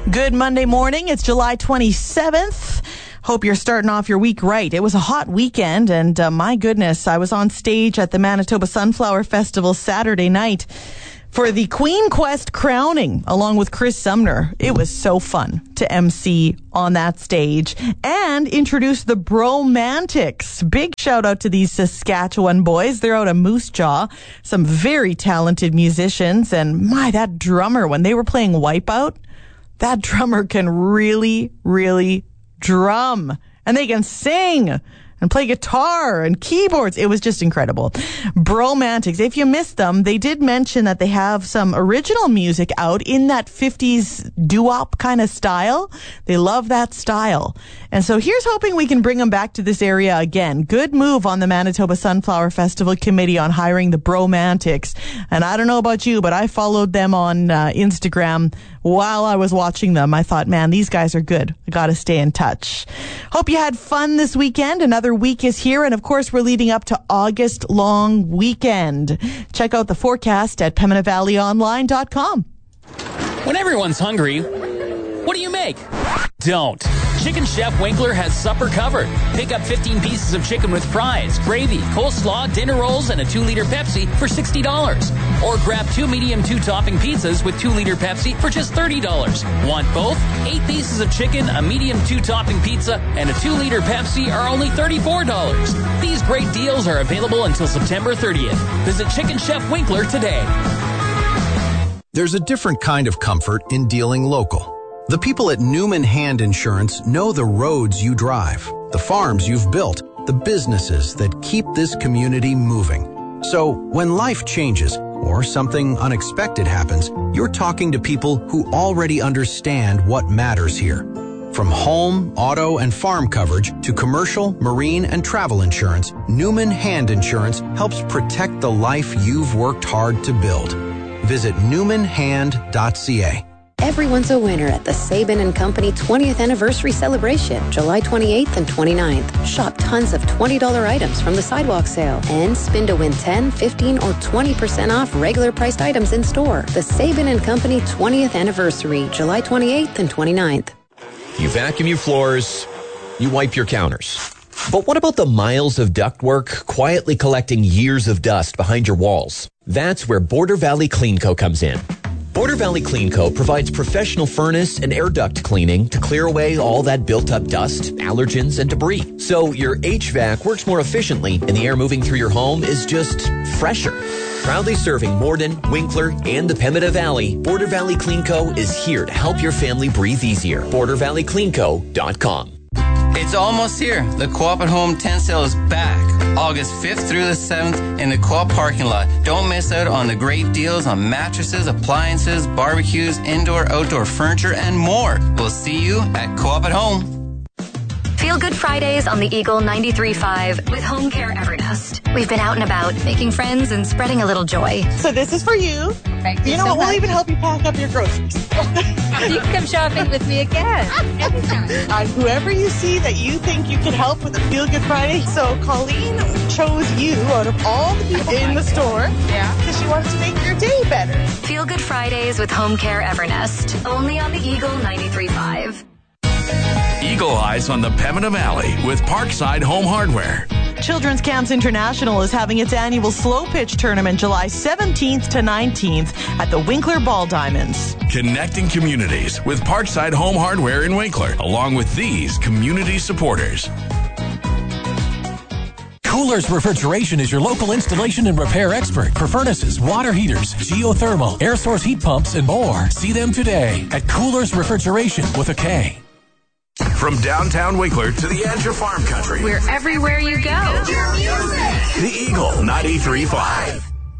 Good Monday morning. It's July 27th. Hope you're starting off your week right. It was a hot weekend, and my goodness, I was on stage at the Manitoba Sunflower Festival Saturday night for the Queen Quest crowning, along with Chris Sumner. It was so fun to MC on that stage and introduce the Bromantics. Big shout out to these Saskatchewan boys. They're out of Moose Jaw. Some very talented musicians, and my, that drummer, when they were playing Wipeout, that drummer can really, really drum, and they can sing and play guitar and keyboards. It was just incredible. Bromantics. If you missed them, they did mention that they have some original music out in that 50s doo-wop kind of style. They love that style. And so here's hoping we can bring them back to this area again. Good move on the Manitoba Sunflower Festival Committee on hiring the Bromantics. And I don't know about you, but I followed them on Instagram while I was watching them. I thought, man, these guys are good. I got to stay in touch. Hope you had fun this weekend. Another week is here, and of course we're leading up to August long weekend. Check out the forecast at PembinaValleyOnline.com. When everyone's hungry, what do you make? Don't. Chicken Chef Winkler has supper covered. Pick up 15 pieces of chicken with fries, gravy, coleslaw, dinner rolls, and a 2-liter Pepsi for $60. Or grab 2 medium 2-topping pizzas with 2-liter Pepsi for just $30. Want both? 8 pieces of chicken, a medium 2-topping pizza, and a 2-liter Pepsi are only $34. These great deals are available until September 30th. Visit Chicken Chef Winkler today. There's a different kind of comfort in dealing local. The people at Newman Hand Insurance know the roads you drive, the farms you've built, the businesses that keep this community moving. So when life changes or something unexpected happens, you're talking to people who already understand what matters here. From home, auto, and farm coverage to commercial, marine, and travel insurance, Newman Hand Insurance helps protect the life you've worked hard to build. Visit newmanhand.ca. Everyone's a winner at the Sabin & Company 20th Anniversary Celebration, July 28th and 29th. Shop tons of $20 items from the sidewalk sale and spin to win 10, 15, or 20% off regular priced items in store. The Sabin & Company 20th Anniversary, July 28th and 29th. You vacuum your floors, you wipe your counters. But what about the miles of ductwork quietly collecting years of dust behind your walls? That's where Border Valley Clean Co. comes in. Border Valley Clean Co. provides professional furnace and air duct cleaning to clear away all that built-up dust, allergens, and debris. So your HVAC works more efficiently and the air moving through your home is just fresher. Proudly serving Morden, Winkler, and the Pembina Valley, Border Valley Clean Co. is here to help your family breathe easier. BorderValleyCleanCo.com. It's almost here. The Co-op at Home tent sale is back. August 5th through the 7th in the Co-op parking lot. Don't miss out on the great deals on mattresses, appliances, barbecues, indoor, outdoor furniture, and more. We'll see you at Co-op at Home. Feel Good Fridays on the Eagle 93.5 with Home Care Evernest. We've been out and about, making friends and spreading a little joy. So this is for you. You know what? We'll even help you pack up your groceries. You can come shopping with me again. On whoever you see that you think you can help with a Feel Good Friday. So Colleen chose you out of all the people in the store. Yeah. Because she wants to make your day better. Feel Good Fridays with Home Care Evernest. Only on the Eagle 93.5. Eagle Eyes on the Pembina Valley with Parkside Home Hardware. Children's Camps International is having its annual slow pitch tournament July 17th to 19th at the Winkler Ball Diamonds. Connecting communities with Parkside Home Hardware in Winkler, along with these community supporters. Coolers Refrigeration is your local installation and repair expert for furnaces, water heaters, geothermal, air source heat pumps, and more. See them today at Coolers Refrigeration with a K. From downtown Winkler to the edge of farm country. We're everywhere you go. The Eagle 93.5.